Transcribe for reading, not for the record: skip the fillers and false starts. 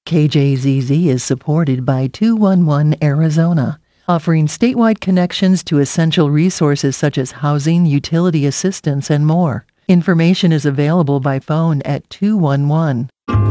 KJZZ is supported by 211 Arizona, offering statewide connections to essential resources such as housing, utility assistance, and more. Information is available by phone at 211.